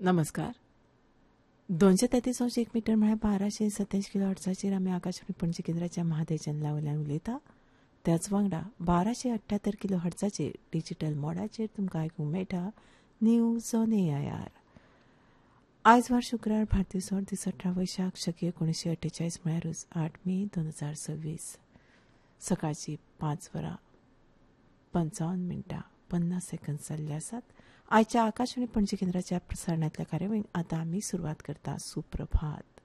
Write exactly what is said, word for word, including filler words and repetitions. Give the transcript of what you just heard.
नमस्कार. दोनशे तेहतीस अंश एक मीटर म्हळ्यार बाराशे सत्याऐंशी किलो हर्ट्झाचेर आमी आकाशवाणी पणजी केंद्राच्या म्हादय चॅनला वयल्यान उलयता. त्याच वांगडा बाराशे अठ्ठ्यात्तर किलो हर्ट्झाचेर डिजिटल मोडाचेर तुमकां आयकूंक मेळटा news on A I R. आयज वार शुक्रार भारतीय सौर दीस अठरा वैशाख शके एकोणीशे अठ्ठेचाळीस म्हळ्यार रोज आठ मे दोन हजार सव्वीस. सकाळची पांच वरां पंचावन्न मिनटां पन्नास सेकंद जाल्ले आसात. आयच्या आकाशवाणी पणजी केंद्राच्या प्रसारणांतल्या कार्यावळींक आतां आमी सुरवात करता. सुप्रभात.